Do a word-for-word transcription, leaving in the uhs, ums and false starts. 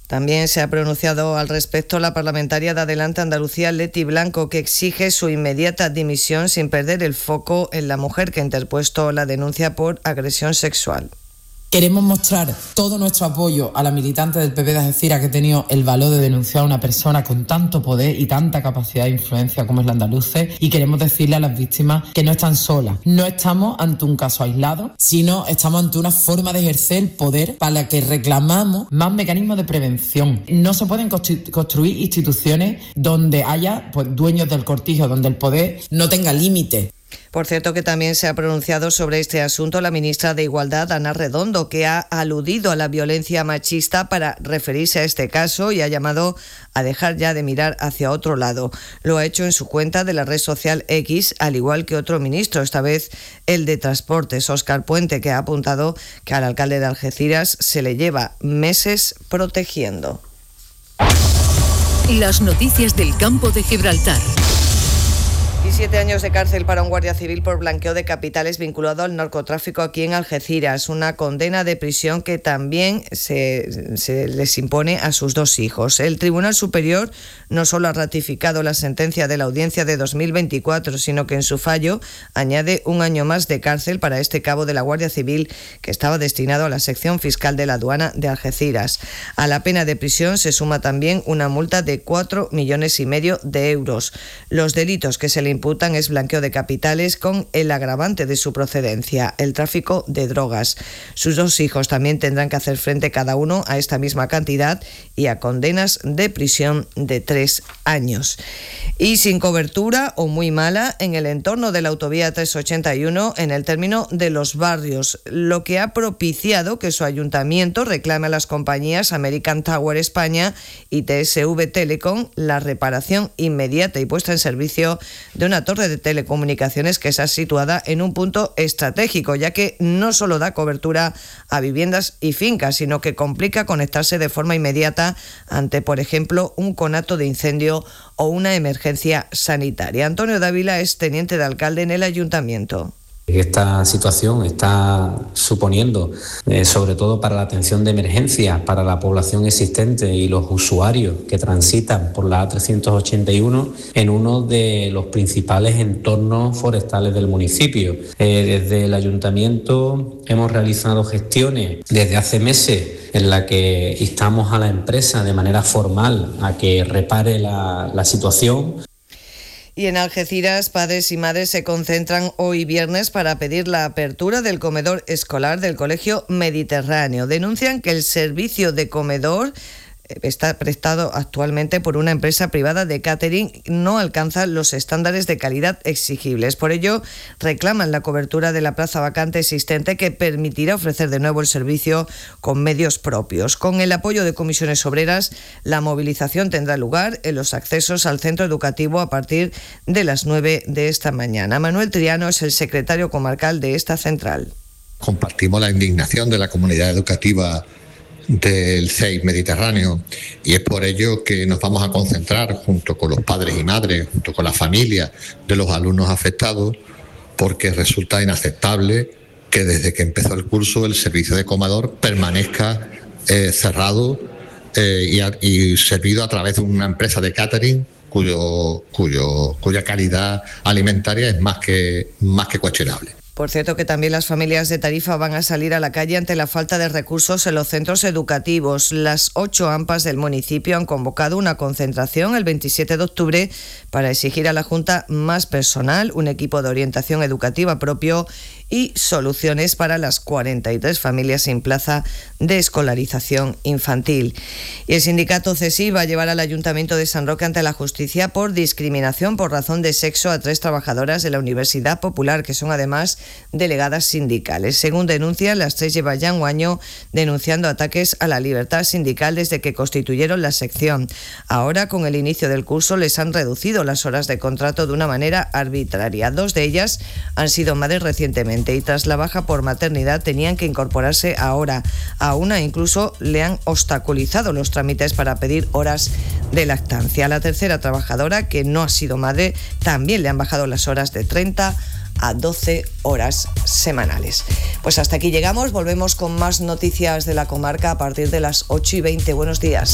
También se ha pronunciado al respecto la parlamentaria de Adelante Andalucía, Leti Blanco, que exige su inmediata dimisión sin perder el foco en la mujer que ha interpuesto la denuncia por agresión sexual. Queremos mostrar todo nuestro apoyo a la militante del P P de Algeciras que ha tenido el valor de denunciar a una persona con tanto poder y tanta capacidad de influencia como es la andaluce, y queremos decirle a las víctimas que no están solas. No estamos ante un caso aislado, sino estamos ante una forma de ejercer el poder para la que reclamamos más mecanismos de prevención. No se pueden construir instituciones donde haya pues, dueños del cortijo, donde el poder no tenga límites. Por cierto, que también se ha pronunciado sobre este asunto la ministra de Igualdad, Ana Redondo, que ha aludido a la violencia machista para referirse a este caso y ha llamado a dejar ya de mirar hacia otro lado. Lo ha hecho en su cuenta de la red social X, al igual que otro ministro, esta vez el de Transportes, Óscar Puente, que ha apuntado que al alcalde de Algeciras se le lleva meses protegiendo. Las noticias del campo de Gibraltar. Y siete años de cárcel para un guardia civil por blanqueo de capitales vinculado al narcotráfico aquí en Algeciras. Una condena de prisión que también se, se les impone a sus dos hijos. El Tribunal Superior no solo ha ratificado la sentencia de la audiencia de dos mil veinticuatro, sino que en su fallo añade un año más de cárcel para este cabo de la Guardia Civil que estaba destinado a la sección fiscal de la aduana de Algeciras. A la pena de prisión se suma también una multa de cuatro millones y medio de euros. Los delitos que se le imputan es blanqueo de capitales con el agravante de su procedencia, el tráfico de drogas. Sus dos hijos también tendrán que hacer frente cada uno a esta misma cantidad y a condenas de prisión de tres años. Y sin cobertura o muy mala en el entorno de la autovía trescientos ochenta y uno en el término de Los Barrios, lo que ha propiciado que su ayuntamiento reclame a las compañías American Tower España y T S V Telecom la reparación inmediata y puesta en servicio de una torre de telecomunicaciones que está situada en un punto estratégico, ya que no solo da cobertura a viviendas y fincas, sino que complica conectarse de forma inmediata ante, por ejemplo, un conato de incendio o una emergencia sanitaria. Antonio Dávila es teniente de alcalde en el ayuntamiento. Esta situación está suponiendo, eh, sobre todo para la atención de emergencia, para la población existente y los usuarios que transitan por la A trescientos ochenta y uno en uno de los principales entornos forestales del municipio. Eh, desde el ayuntamiento hemos realizado gestiones desde hace meses en la que instamos a la empresa de manera formal a que repare la, la situación. Y en Algeciras, padres y madres se concentran hoy viernes para pedir la apertura del comedor escolar del Colegio Mediterráneo. Denuncian que el servicio de comedor está prestado actualmente por una empresa privada de catering, no alcanza los estándares de calidad exigibles. Por ello, reclaman la cobertura de la plaza vacante existente que permitirá ofrecer de nuevo el servicio con medios propios. Con el apoyo de comisiones obreras, la movilización tendrá lugar en los accesos al centro educativo a partir de las nueve de esta mañana. Manuel Triano es el secretario comarcal de esta central. Compartimos la indignación de la comunidad educativa del C E I Mediterráneo y es por ello que nos vamos a concentrar junto con los padres y madres, junto con la familia de los alumnos afectados, porque resulta inaceptable que desde que empezó el curso el servicio de comedor permanezca eh, cerrado eh, y, a, y servido a través de una empresa de catering cuyo, cuyo, cuya calidad alimentaria es más que, más que cuestionable. Por cierto, que también las familias de Tarifa van a salir a la calle ante la falta de recursos en los centros educativos. Las ocho AMPAs del municipio han convocado una concentración el veintisiete de octubre para exigir a la Junta más personal, un equipo de orientación educativa propio y soluciones para las cuarenta y tres familias sin plaza de escolarización infantil. Y el sindicato C E S I va a llevar al Ayuntamiento de San Roque ante la justicia por discriminación por razón de sexo a tres trabajadoras de la Universidad Popular, que son además delegadas sindicales. Según denuncian, las tres llevan ya un año denunciando ataques a la libertad sindical desde que constituyeron la sección. Ahora, con el inicio del curso, les han reducido las horas de contrato de una manera arbitraria. Dos de ellas han sido madres recientemente y tras la baja por maternidad tenían que incorporarse ahora. A una incluso le han obstaculizado los trámites para pedir horas de lactancia. A la tercera trabajadora, que no ha sido madre, también le han bajado las horas de treinta a doce horas semanales. Pues hasta aquí llegamos, volvemos con más noticias de la comarca a partir de las ocho y veinte. Buenos días.